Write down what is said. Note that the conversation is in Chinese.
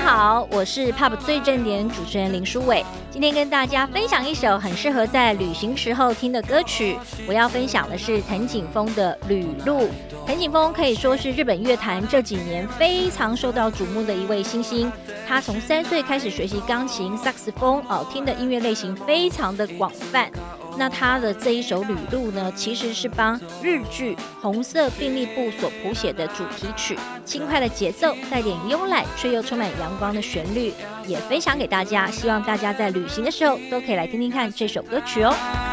好，我是 Pop 最正点主持人林书伟，今天跟大家分享一首很适合在旅行时候听的歌曲。我要分享的是藤井风的《旅路》。藤井风可以说是日本乐坛这几年非常受到瞩目的一位新星。他从3岁开始学习钢琴、萨克斯风，听的音乐类型非常的广泛。那他的这一首《旅路》呢，其实是帮日剧《红色便利部》所谱写的主题曲，轻快的节奏，带点慵懒却又充满阳光的旋律，也分享给大家。希望大家在旅行的时候都可以来听听看这首歌曲哦。